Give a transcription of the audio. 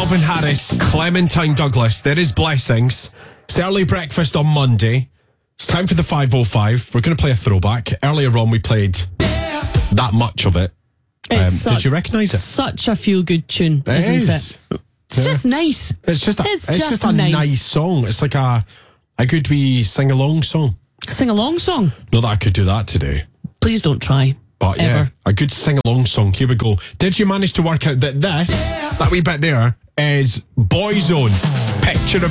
Calvin Harris, Clementine Douglas. There is Blessings. It's early breakfast on Monday. It's time for the 505. We're going to play a throwback. Earlier on, we played That Much of It. Did you recognise it? Such a feel-good tune, isn't it? It's just nice. It's just a nice song. It's like a good wee sing-along song. Sing-along song? Not that I could do that today. Please don't try. But ever. Yeah, a good sing-along song. Here we go. Did you manage to work out that that wee bit there, is Boyzone, Picture of